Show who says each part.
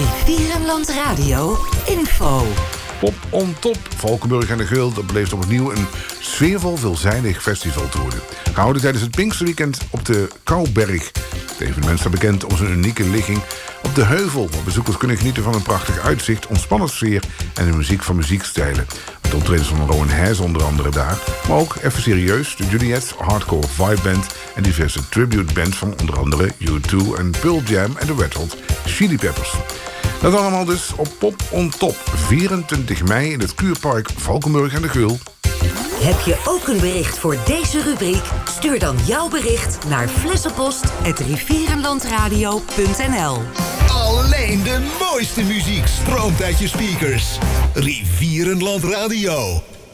Speaker 1: Rivierenland Radio info.
Speaker 2: Pop on Top. Valkenburg en de Geul beleeft opnieuw een sfeervol, veelzijdig festival te worden. Gehouden tijdens het Pinksterweekend op de Kouberg. Het evenement staat bekend om zijn unieke ligging op de heuvel, waar bezoekers kunnen genieten van een prachtig uitzicht, ontspannen sfeer en de muziek van muziekstijlen. Met optredens van Rowan Hees onder andere daar, maar ook even serieus, de Juliet's Hardcore Vibe Band en diverse tribute bands van onder andere U2 en Pearl Jam en de Red Hot Chili Peppers. Dat allemaal dus op Pop on Top, 24 mei in het Kuurpark Valkenburg en de Geul.
Speaker 1: Heb je ook een bericht voor deze rubriek? Stuur dan jouw bericht naar flessenpost@rivierenlandradio.nl.
Speaker 3: Alleen de mooiste muziek stroomt uit je speakers. Rivierenland Radio.